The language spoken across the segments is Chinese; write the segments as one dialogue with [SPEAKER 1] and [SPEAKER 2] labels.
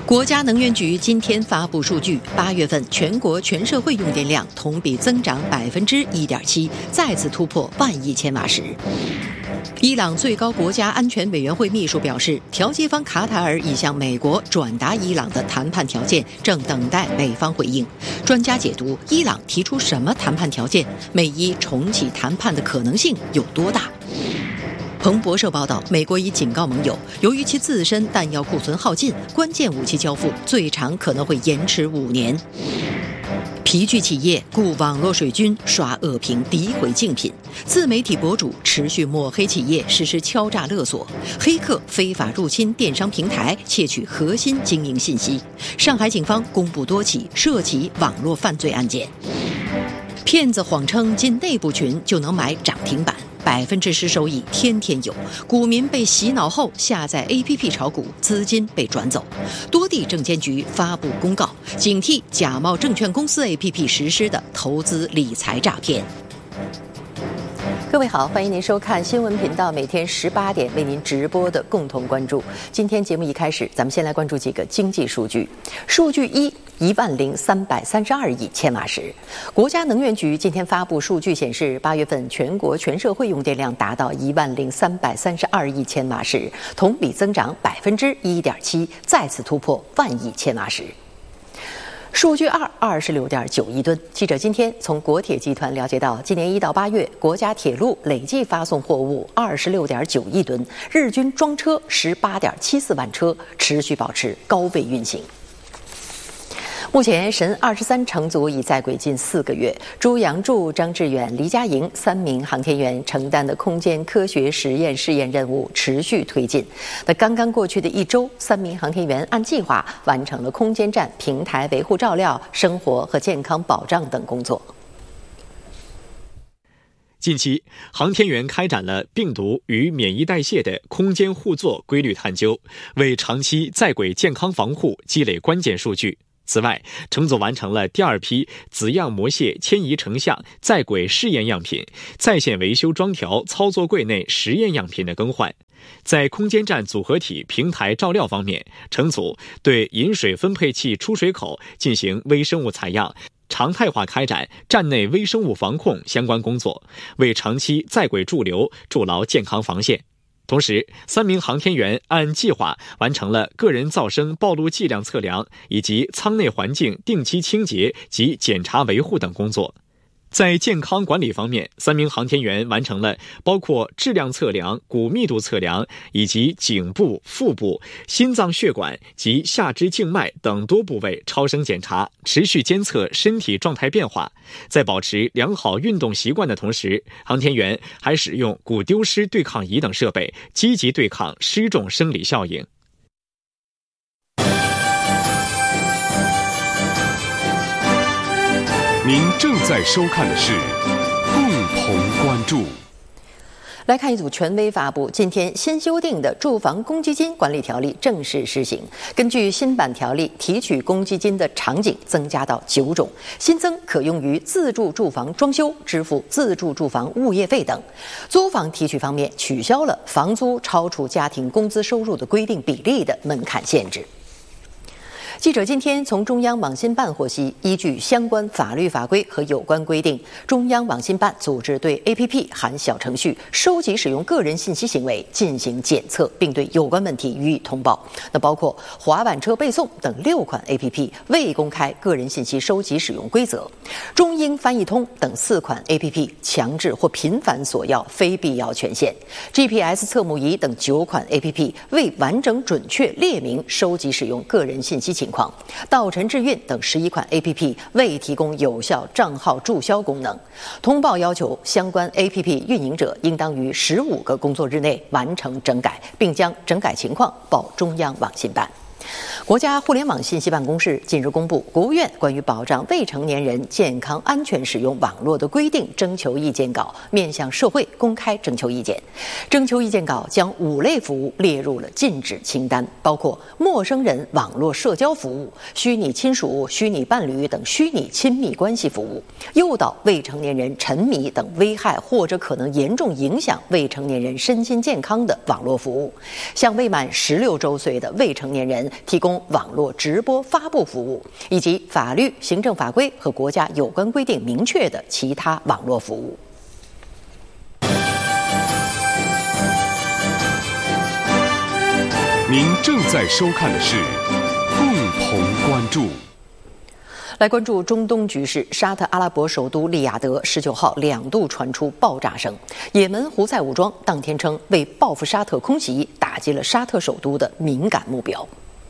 [SPEAKER 1] 国家能源局今天发布数据，8月份全国全社会用电量同比增长1.7%，再次突破1万亿千瓦时。伊朗最高国家安全委员会秘书表示，调解方卡塔尔已向美国转达伊朗的谈判条件，正等待美方回应。专家解读，伊朗提出什么谈判条件？美伊重启谈判的可能性有多大？彭博社报道，美国已警告盟友，由于其自身弹药库存耗尽，关键武器交付最长可能会延迟5年。皮具企业雇网络水军刷恶评诋毁竞品，自媒体博主持续抹黑企业实施敲诈勒索，黑客非法入侵电商平台窃取核心经营信息。上海警方公布多起涉及网络犯罪案件。骗子谎称进内部群就能买涨停板，10%收益天天有，股民被洗脑后下载 APP 炒股，资金被转走。多地证监局发布公告，警惕假冒证券公司 APP 实施的投资理财诈骗。各位好，欢迎您收看新闻频道每天18点为您直播的共同关注。今天节目一开始，咱们先来关注几个经济数据。数据1，10332亿千瓦时。国家能源局今天发布数据显示，8月份全国全社会用电量达到10332亿千瓦时，同比增长1.7%，再次突破1万亿千瓦时。数据26.9亿吨。记者今天从国铁集团了解到，今年1到8月，国家铁路累计发送货物26.9亿吨，日均装车18.74万车，持续保持高位运行。目前神23乘组已在轨近4个月，朱杨柱、张志远、黎佳莹3名航天员承担的空间科学实验试验任务持续推进。那刚刚过去的1周，3名航天员按计划完成了空间站平台维护照料、生活和健康保障等工作。
[SPEAKER 2] 近期，航天员开展了病毒与免疫代谢的空间互作规律探究，为长期在轨健康防护积累关键数据。此外，乘组完成了第2批子样模蟹迁移成像在轨试验样品、在线维修装调操作柜内实验样品的更换。在空间站组合体平台照料方面，乘组对饮水分配器出水口进行微生物采样，常态化开展站内微生物防控相关工作，为长期在轨驻留筑牢健康防线。同时，3名航天员按计划完成了个人噪声暴露剂量测量以及舱内环境定期清洁及检查维护等工作。在健康管理方面，3名航天员完成了包括质量测量、骨密度测量以及颈部、腹部、心脏血管及下肢静脉等多部位超声检查，持续监测身体状态变化。在保持良好运动习惯的同时，航天员还使用骨丢失对抗仪等设备，积极对抗失重生理效应。
[SPEAKER 3] 您正在收看的是共同关注。
[SPEAKER 1] 来看一组权威发布，今天新修订的住房公积金管理条例正式施行。根据新版条例，提取公积金的场景增加到9种，新增可用于自住住房装修、支付自住住房物业费等。租房提取方面，取消了房租超出家庭工资收入的规定比例的门槛限制。记者今天从中央网信办获悉，依据相关法律法规和有关规定，中央网信办组织对 APP 含小程序收集使用个人信息行为进行检测，并对有关问题予以通报。那包括滑板车背诵等6款 APP 未公开个人信息收集使用规则，中英翻译通等4款 APP 强制或频繁索要非必要权限， GPS 测目仪等9款 APP 未完整准确列明收集使用个人信息情况，稻城智运等11款 APP 未提供有效账号注销功能。通报要求相关 APP 运营者应当于15个工作日内完成整改，并将整改情况报中央网信办。国家互联网信息办公室近日公布国务院关于保障未成年人健康安全使用网络的规定征求意见稿，面向社会公开征求意见。征求意见稿将5类服务列入了禁止清单，包括陌生人网络社交服务、虚拟亲属、虚拟伴侣等虚拟亲密关系服务，诱导未成年人沉迷等危害或者可能严重影响未成年人身心健康的网络服务，向未满16周岁的未成年人提供网络直播发布服务，以及法律、行政法规和国家有关规定明确的其他网络服务。
[SPEAKER 3] 您正在收看的是共同关注。
[SPEAKER 1] 来关注中东局势，沙特阿拉伯首都利雅得19号2度传出爆炸声。也门胡塞武装当天称，为报复沙特空袭，打击了沙特首都的敏感目标。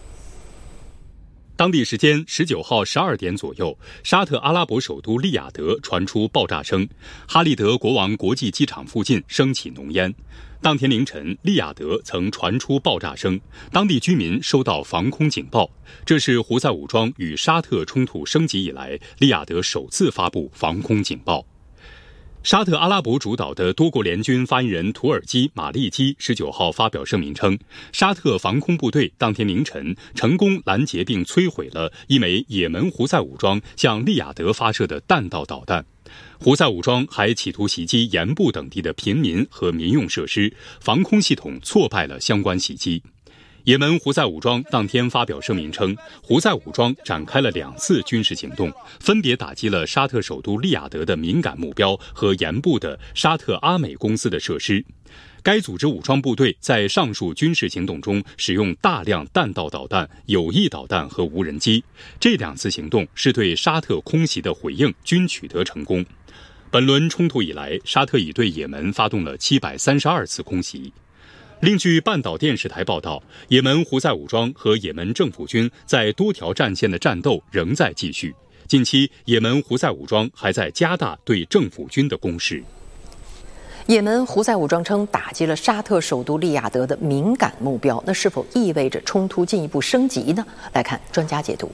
[SPEAKER 4] 当地时间19号12点左右，沙特阿拉伯首都利雅得传出爆炸声，哈利德国王国际机场附近升起浓烟。当天凌晨，利雅得曾传出爆炸声，当地居民收到防空警报。这是胡塞武装与沙特冲突升级以来，利雅得首次发布防空警报。沙特阿拉伯主导的多国联军发言人土耳其马利基19号发表声明称，沙特防空部队当天凌晨成功拦截并摧毁了一枚也门胡塞武装向利雅得发射的弹道导弹。胡塞武装还企图袭击盐部等地的平民和民用设施，防空系统挫败了相关袭击。也门胡塞武装当天发表声明称，胡塞武装展开了2次军事行动，分别打击了沙特首都利雅得的敏感目标和盐部的沙特阿美公司的设施。该组织武装部队在上述军事行动中使用大量弹道导弹、有翼导弹和无人机，这2次行动是对沙特空袭的回应，均取得成功。本轮冲突以来，沙特已对也门发动了732次空袭。另据半岛电视台报道，也门胡塞武装和也门政府军在多条战线的战斗仍在继续。近期，也门胡塞武装还在加大对政府军的攻势。
[SPEAKER 1] 也门胡塞武装称打击了沙特首都利雅得的敏感目标，那是否意味着冲突进一步升级呢？来看专家解读。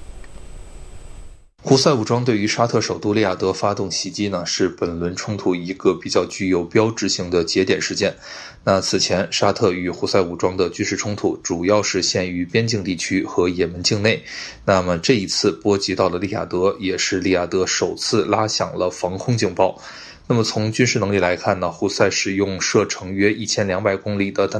[SPEAKER 5] 胡塞武装对于沙特首都利雅得发动袭击呢，是本轮冲突一个比较具有标志性的节点事件。那此前，沙特与胡塞武装的军事冲突主要是限于边境地区和也门境内。那么这一次波及到了利雅得，也是利雅得首次拉响了防空警报。那么从军事能力来看呢，胡塞使用射程约1200公里的弹